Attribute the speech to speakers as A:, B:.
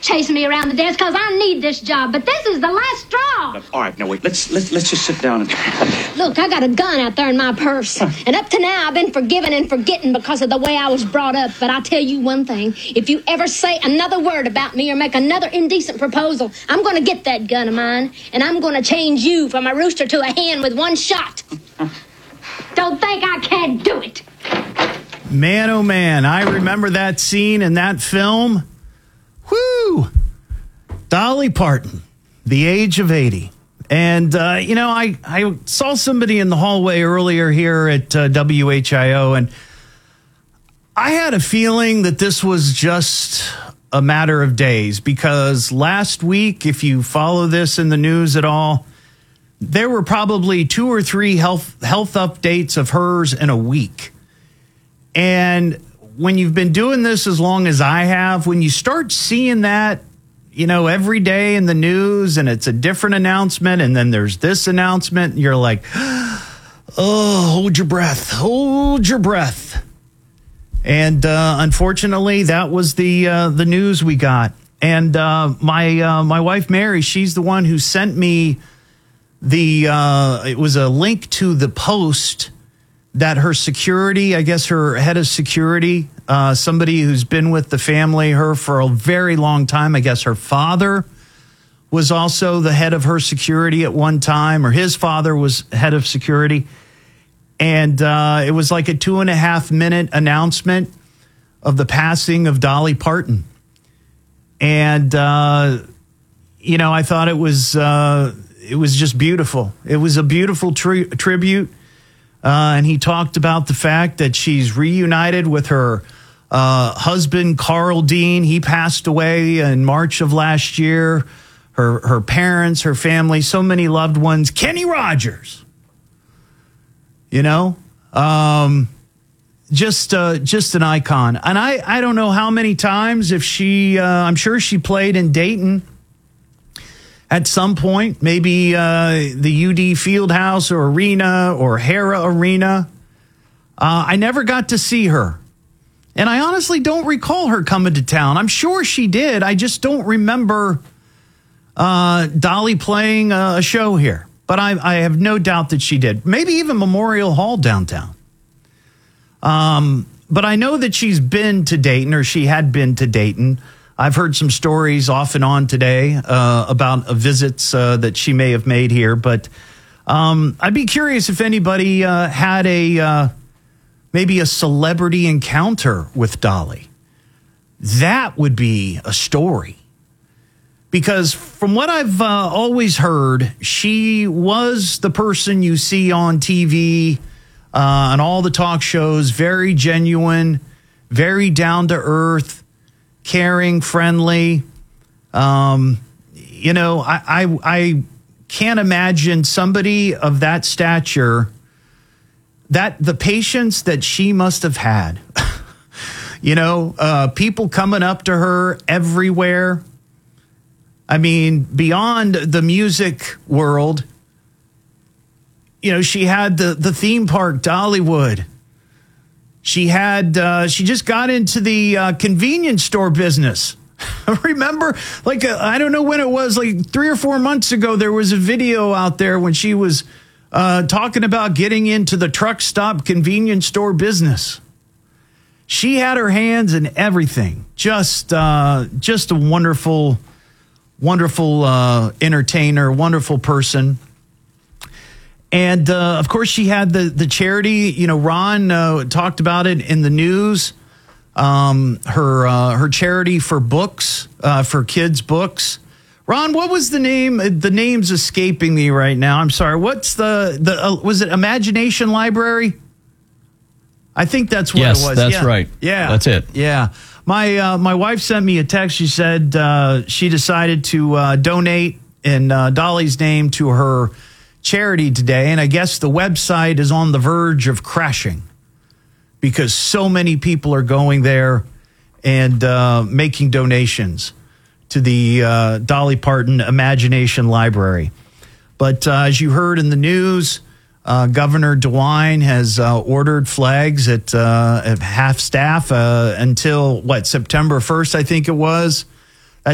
A: chasing me around the desk because I need this job, but this is the last straw.
B: All right, now wait. Let's just sit down and...
A: Look, I got a gun out there in my purse, and up to now I've been forgiving and forgetting because of the way I was brought up. But I'll tell you one thing: if you ever say another word about me or make another indecent proposal, I'm going to get that gun of mine, and I'm going to change you from a rooster to a hen with one shot. Don't think I can't do it.
C: Man, oh man, I remember that scene in that film. Whoo! Dolly Parton, The Age of 80. And, I saw somebody in the hallway earlier here at WHIO, and I had a feeling that this was just a matter of days, because last week, if you follow this in the news at all, there were probably 2 or 3 health updates of hers in a week. And when you've been doing this as long as I have, when you start seeing that, every day in the news, and it's a different announcement, and then there's this announcement, and you're like, oh, hold your breath. And unfortunately, that was the news we got. And my wife, Mary, she's the one who sent me it was a link to the post that her security, I guess her head of security, somebody who's been with the family, her for a very long time. I guess her father was also the head of her security at one time, or his father was head of security. And it was like a 2.5-minute announcement of the passing of Dolly Parton. And, I thought it was just beautiful. It was a beautiful tribute. And he talked about the fact that she's reunited with her husband, Carl Dean. He passed away in March of last year. Her parents, her family, so many loved ones. Kenny Rogers, just an icon. And I don't know how many times, I'm sure she played in Dayton at some point, maybe the UD Fieldhouse or Arena or Hara Arena. I never got to see her. And I honestly don't recall her coming to town. I'm sure she did. I just don't remember Dolly playing a show here. But I have no doubt that she did. Maybe even Memorial Hall downtown. But I know that she's been to Dayton, or she had been to Dayton. I've heard some stories off and on today about visits that she may have made here. But I'd be curious if anybody had maybe a celebrity encounter with Dolly. That would be a story. Because from what I've always heard, she was the person you see on TV, on all the talk shows, very genuine, very down to earth, caring, friendly. I can't imagine somebody of that stature, that the patience that she must have had. People coming up to her everywhere. I mean, beyond the music world, she had the theme park, Dollywood. She just got into the convenience store business. Remember, I don't know when it was, 3 or 4 months ago, there was a video out there when she was talking about getting into the truck stop convenience store business. She had her hands in everything. Just a wonderful entertainer, wonderful person. And, of course, she had the charity. Ron talked about it in the news. Her charity for books, for kids' books. Ron, what was the name? The name's escaping me right now. I'm sorry. What's was it Imagination Library? I think that's what it was.
D: Yes, that's right.
C: Yeah.
D: That's it.
C: Yeah. My wife sent me a text. She said she decided to donate in Dolly's name to her charity today, and I guess the website is on the verge of crashing because so many people are going there and making donations to the Dolly Parton Imagination Library. But as you heard in the news, Governor DeWine has ordered flags at half staff until, September 1st, I think it was.